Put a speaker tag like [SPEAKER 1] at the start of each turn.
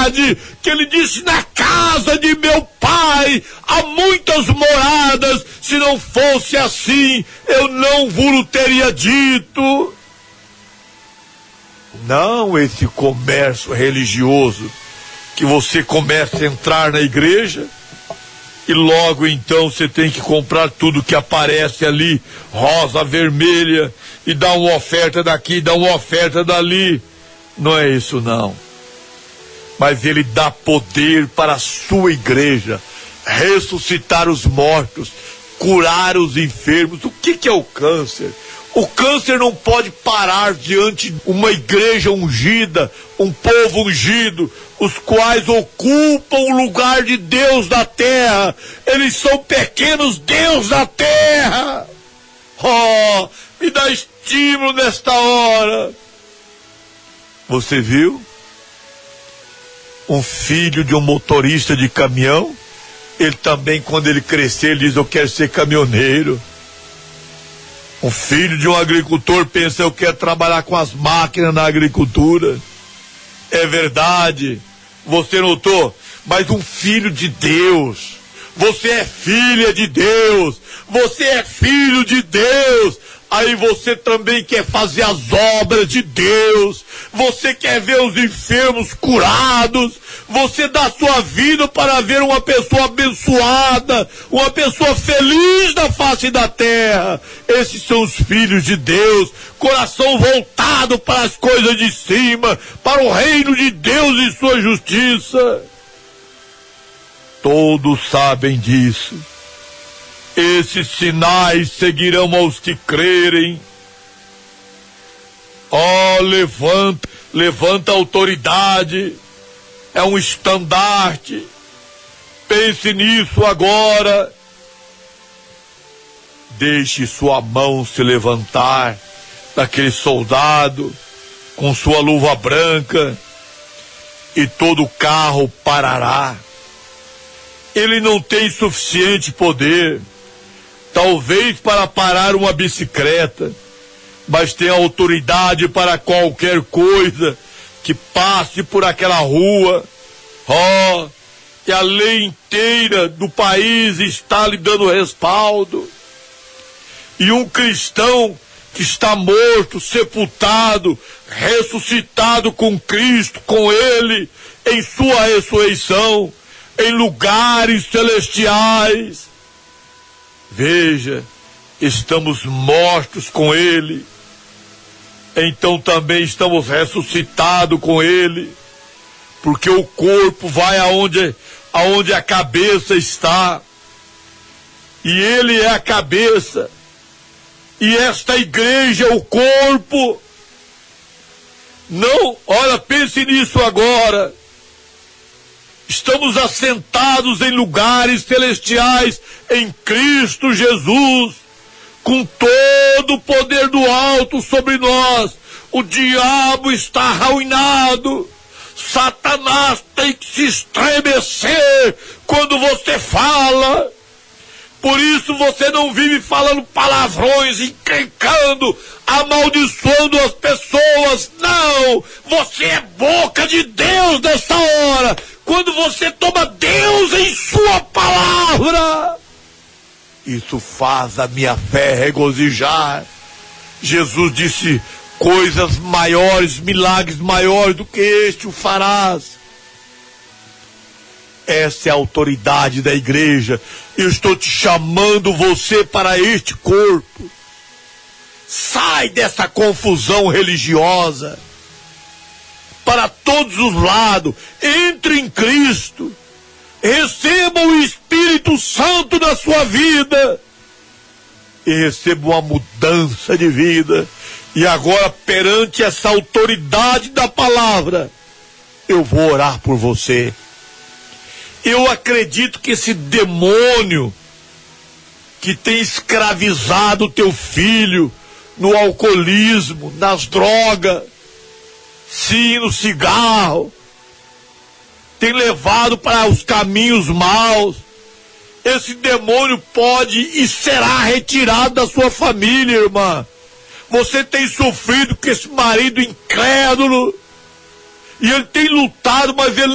[SPEAKER 1] verdade que ele disse: na casa de meu pai há muitas moradas, se não fosse assim, eu não vos teria dito. Não esse comércio religioso que você começa a entrar na igreja e logo então você tem que comprar tudo que aparece ali, rosa, vermelha, e dá uma oferta daqui, dá uma oferta dali. Não é isso não. Mas ele dá poder para a sua igreja ressuscitar os mortos, curar os enfermos. O que é o câncer? O câncer não pode parar diante de uma igreja ungida, um povo ungido, os quais ocupam o lugar de Deus na terra. Eles são pequenos Deus na terra. Oh, me dá estímulo nesta hora. Você viu? Um filho de um motorista de caminhão, ele também, quando ele crescer, ele diz: eu quero ser caminhoneiro. Um filho de um agricultor pensa: eu quero trabalhar com as máquinas na agricultura. É verdade, você notou? Mas um filho de Deus, você é filha de Deus, você é filho de Deus. Aí você também quer fazer as obras de Deus, você quer ver os enfermos curados, você dá sua vida para ver uma pessoa abençoada, uma pessoa feliz na face da terra. Esses são os filhos de Deus, coração voltado para as coisas de cima, para o reino de Deus e sua justiça. Todos sabem disso. Esses sinais seguirão aos que crerem. Oh, levanta a autoridade. É um estandarte. Pense nisso agora. Deixe sua mão se levantar daquele soldado com sua luva branca e todo o carro parará. Ele não tem suficiente poder, talvez para parar uma bicicleta, mas tem autoridade para qualquer coisa que passe por aquela rua. Oh, e a lei inteira do país está lhe dando respaldo. E um cristão que está morto, sepultado, ressuscitado com Cristo, com ele, em sua ressurreição, em lugares celestiais. Veja, estamos mortos com ele, então também estamos ressuscitados com ele, porque o corpo vai aonde a cabeça está, e ele é a cabeça, e esta igreja é o corpo. Não, olha, pense nisso agora. Estamos assentados em lugares celestiais em Cristo Jesus, com todo o poder do alto sobre nós. O diabo está arruinado. Satanás tem que se estremecer quando você fala. Por isso você não vive falando palavrões, encrencando, amaldiçoando as pessoas. Não! Você é boca de Deus nessa hora. Quando você toma Deus em sua palavra, isso faz a minha fé regozijar. Jesus disse: coisas maiores, milagres maiores do que este o farás. Essa é a autoridade da igreja. Eu estou te chamando você para este corpo. Sai dessa confusão religiosa. Para todos os lados, entre em Cristo, receba o Espírito Santo na sua vida, e receba uma mudança de vida. E agora, perante essa autoridade da palavra, eu vou orar por você. Eu acredito que esse demônio que tem escravizado o teu filho no alcoolismo, nas drogas, sim, no cigarro, tem levado para os caminhos maus. Esse demônio pode e será retirado da sua família, irmã. Você tem sofrido com esse marido incrédulo, e ele tem lutado, mas ele